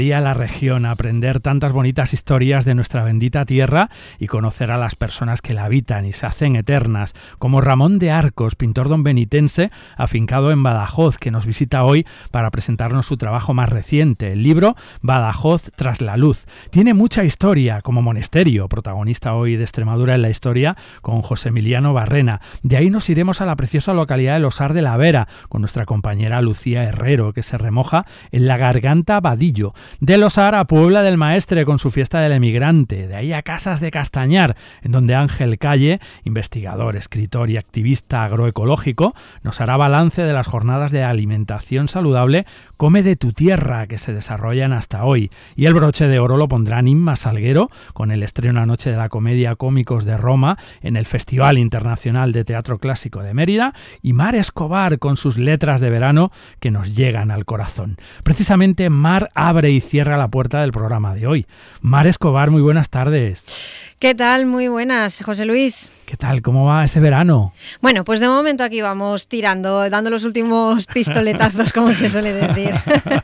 Ir a la región, a aprender tantas bonitas historias de nuestra bendita tierra y conocer a las personas que la habitan y se hacen eternas, como Ramón de Arcos, pintor donbenitense afincado en Badajoz, que nos visita hoy para presentarnos su trabajo más reciente, el libro Badajoz tras la luz. Tiene mucha historia, como Monesterio, protagonista hoy de Extremadura en la historia, con José Emiliano Barrena. De ahí nos iremos a la preciosa localidad de Losar de la Vera, con nuestra compañera Lucía Herrero, que se remoja en la Garganta Vadillo. De Losar a Puebla del Maestre con su fiesta del emigrante, de ahí a Casas de Castañar, en donde Ángel Calle, investigador, escritor y activista agroecológico, nos hará balance de las jornadas de alimentación saludable Come de tu tierra que se desarrollan hasta hoy. Y el broche de oro lo pondrán Inma Salguero con el estreno anoche de la comedia Cómicos de Roma en el Festival Internacional de Teatro Clásico de Mérida, y Mar Escobar con sus letras de verano que nos llegan al corazón. Precisamente Mar abre y cierra la puerta del programa de hoy. Mar Escobar, muy buenas tardes. ¿Qué tal? Muy buenas, José Luis. ¿Qué tal? ¿Cómo va ese verano? Bueno, pues de momento aquí vamos tirando, dando los últimos pistoletazos, como se suele decir.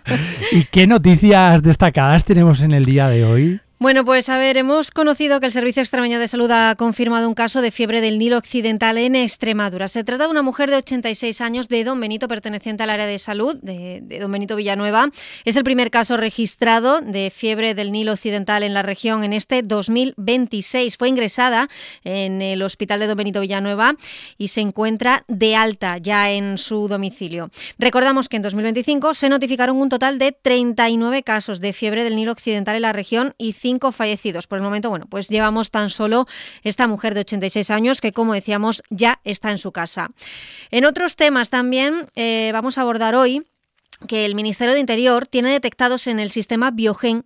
¿Y qué noticias destacadas tenemos en el día de hoy? Bueno, pues a ver, hemos conocido que el Servicio Extremeño de Salud ha confirmado un caso de fiebre del Nilo Occidental en Extremadura. Se trata de una mujer de 86 años de Don Benito, perteneciente al área de salud de Don Benito Villanueva. Es el primer caso registrado de fiebre del Nilo Occidental en la región en este 2026. Fue ingresada en el hospital de Don Benito Villanueva y se encuentra de alta ya en su domicilio. Recordamos que en 2025 se notificaron un total de 39 casos de fiebre del Nilo Occidental en la región y 5 fallecidos. Por el momento, bueno, pues llevamos tan solo esta mujer de 86 años que, como decíamos, ya está en su casa. En otros temas también vamos a abordar hoy que el Ministerio de Interior tiene detectados en el sistema Biogen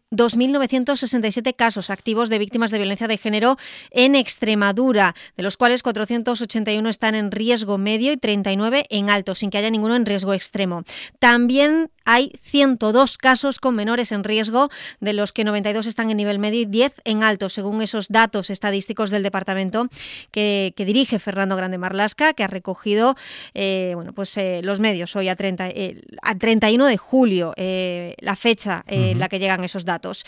2.967 casos activos de víctimas de violencia de género en Extremadura, de los cuales 481 están en riesgo medio y 39 en alto, sin que haya ninguno en riesgo extremo. También hay 102 casos con menores en riesgo, de los que 92 están en nivel medio y 10 en alto, según esos datos estadísticos del departamento que dirige Fernando Grande Marlasca, que ha recogido los medios hoy a 31 de julio, la fecha en la que llegan esos datos.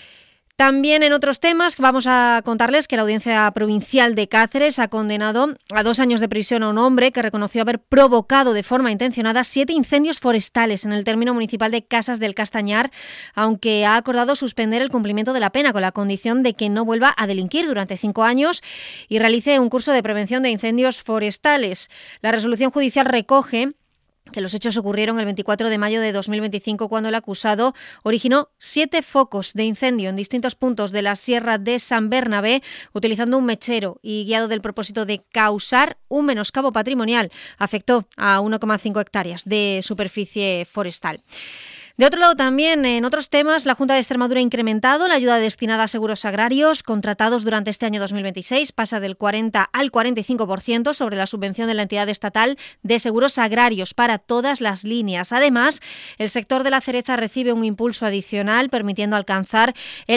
También en otros temas vamos a contarles que la Audiencia Provincial de Cáceres ha condenado a 2 años de prisión a un hombre que reconoció haber provocado de forma intencionada 7 incendios forestales en el término municipal de Casas del Castañar, aunque ha acordado suspender el cumplimiento de la pena con la condición de que no vuelva a delinquir durante 5 años y realice un curso de prevención de incendios forestales. La resolución judicial recoge que los hechos ocurrieron el 24 de mayo de 2025, cuando el acusado originó 7 focos de incendio en distintos puntos de la Sierra de San Bernabé, utilizando un mechero y guiado del propósito de causar un menoscabo patrimonial. Afectó a 1,5 hectáreas de superficie forestal. De otro lado también, en otros temas, la Junta de Extremadura ha incrementado la ayuda destinada a seguros agrarios contratados durante este año 2026. Pasa del 40 al 45% sobre la subvención de la entidad estatal de seguros agrarios para todas las líneas. Además, el sector de la cereza recibe un impulso adicional, permitiendo alcanzar el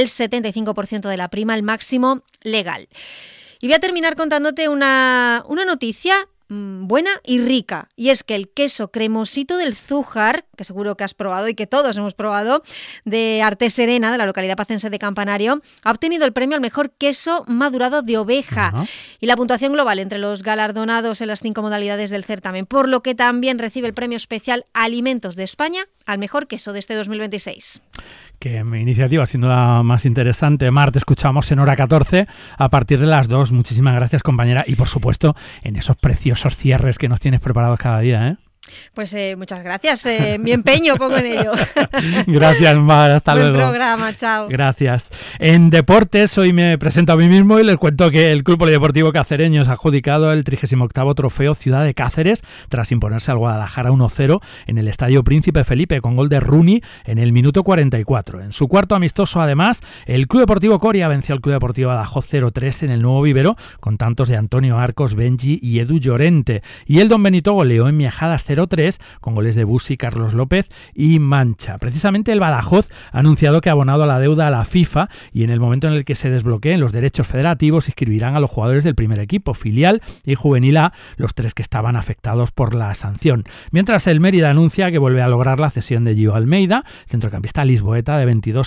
75% de la prima, el máximo legal. Y voy a terminar contándote una noticia buena y rica, y es que el queso cremosito del Zújar, que seguro que has probado y que todos hemos probado, de Arte Serena, de la localidad pacense de Campanario, ha obtenido el premio al mejor queso madurado de oveja y la puntuación global entre los galardonados en las 5 modalidades del certamen, por lo que también recibe el premio especial Alimentos de España al mejor queso de este 2026. Que mi iniciativa, sin duda, más interesante. Mar, te escuchamos en hora 14 a partir de las 2. Muchísimas gracias, compañera. Y, por supuesto, en esos preciosos cierres que nos tienes preparados cada día, ¿eh? Pues muchas gracias, mi empeño pongo en ello. Gracias, Mar, hasta luego. Buen programa, chao. Gracias. En deportes, hoy me presento a mí mismo y les cuento que el Club Polideportivo Cacereños ha adjudicado el 38º Trofeo Ciudad de Cáceres tras imponerse al Guadalajara 1-0 en el Estadio Príncipe Felipe con gol de Rooney en el minuto 44. En su cuarto amistoso, además, el Club Deportivo Coria venció al Club Deportivo Badajoz 0-3 en el Nuevo Vivero con tantos de Antonio Arcos, Benji y Edu Llorente. Y el Don Benito goleó en Miajadas 0-3 0-3 con goles de Busi, Carlos López y Mancha. Precisamente el Badajoz ha anunciado que ha abonado la deuda a la FIFA y en el momento en el que se desbloqueen los derechos federativos inscribirán a los jugadores del primer equipo, filial y juvenil A, los 3 que estaban afectados por la sanción. Mientras el Mérida anuncia que vuelve a lograr la cesión de Gio Almeida, centrocampista lisboeta de 22